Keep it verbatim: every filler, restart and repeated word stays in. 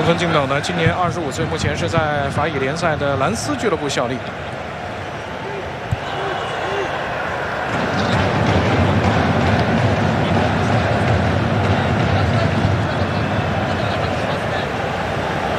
中村敬斗呢，今年二十五岁，目前是在法乙联赛的兰斯俱乐部效力。